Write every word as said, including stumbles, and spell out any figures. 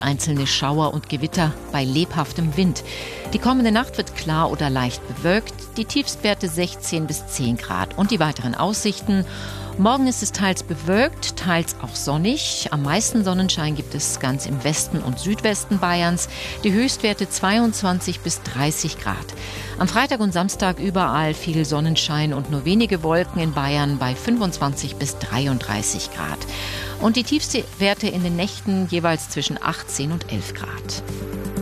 Einzelne Schauer und Gewitter bei lebhaftem Wind. Die kommende Nacht wird klar oder leicht bewölkt, die Tiefstwerte sechzehn bis zehn Grad. Und die weiteren Aussichten: Morgen ist es teils bewölkt, teils auch sonnig. Am meisten Sonnenschein gibt es ganz im Westen und Südwesten Bayerns. Die Höchstwerte zweiundzwanzig bis dreißig Grad. Am Freitag und Samstag überall viel Sonnenschein und nur wenige Wolken in Bayern bei fünfundzwanzig bis dreiunddreißig Grad. Und die Tiefstwerte in den Nächten jeweils zwischen achtzehn und elf Grad.